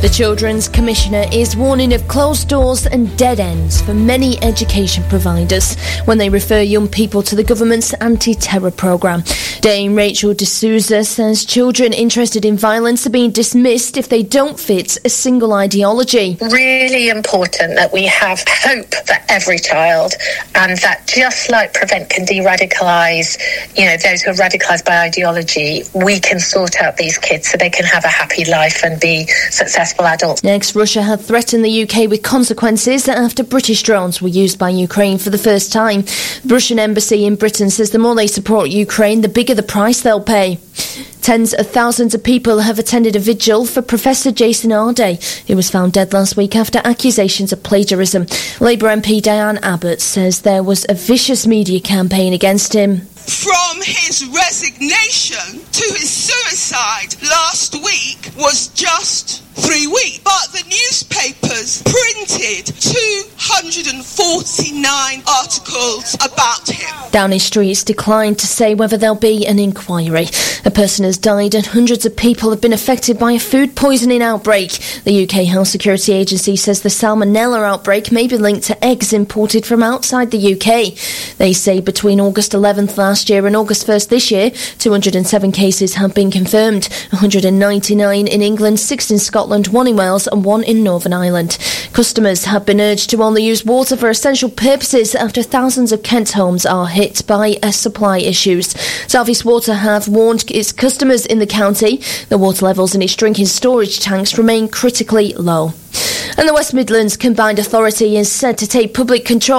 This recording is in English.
The Children's Commissioner is warning of closed doors and dead ends for many education providers when they refer young people to the government's anti-terror programme. Dame Rachel D'Souza says children interested in violence are being dismissed if they don't fit a single ideology. Really important that we have hope for every child, and that just like Prevent can de-radicalise, those who are radicalised by ideology, we can sort out these kids so they can have a happy life and be successful adults. Next, Russia had threatened the UK with consequences after British drones were used by Ukraine for the first time. The Russian embassy in Britain says the more they support Ukraine, the bigger the price they'll pay. Tens of thousands of people have attended a vigil for Professor Jason Arday, who was found dead last week after accusations of plagiarism. Labour MP Diane Abbott says there was a vicious media campaign against him. From his resignation to his suicide last week was just 3 weeks. But the newspapers printed 249 articles about him. Downing Street's declined to say whether there'll be an inquiry. A person has died and hundreds of people have been affected by a food poisoning outbreak. The UK Health Security Agency says the salmonella outbreak may be linked to eggs imported from outside the UK. They say between August 11th last year and August 1st this year, 207 cases have been confirmed, 199 in England, 6 in Scotland, 1 in Wales and 1 in Northern Ireland. Customers have been urged to only use water for essential purposes after thousands of Kent homes are hit by supply issues. South East Water have warned its customers in the county the water levels in its drinking storage tanks remain critically low. And the West Midlands Combined Authority is said to take public control